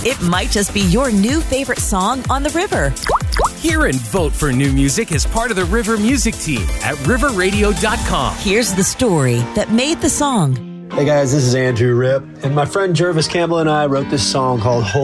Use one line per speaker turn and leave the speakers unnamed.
It might just be your new favorite song on the river.
Hear and vote for new music as part of the River Music Team at riverradio.com.
Here's the story that made the song.
Hey guys, this is Andrew Ripp, and my friend Jervis Campbell and I wrote this song called